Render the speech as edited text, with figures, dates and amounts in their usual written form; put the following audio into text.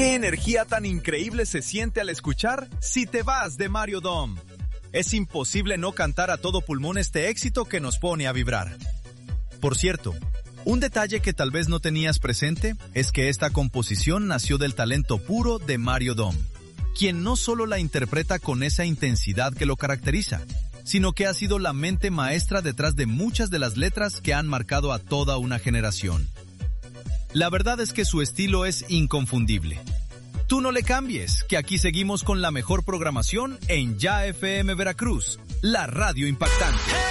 ¿Qué energía tan increíble se siente al escuchar Si te vas de Mario Dom? Es imposible no cantar a todo pulmón este éxito que nos pone a vibrar. Por cierto, un detalle que tal vez no tenías presente es que esta composición nació del talento puro de Mario Dom, quien no solo la interpreta con esa intensidad que lo caracteriza, sino que ha sido la mente maestra detrás de muchas de las letras que han marcado a toda una generación. La verdad es que su estilo es inconfundible. Tú no le cambies, que aquí seguimos con la mejor programación en Ya FM Veracruz, la radio impactante.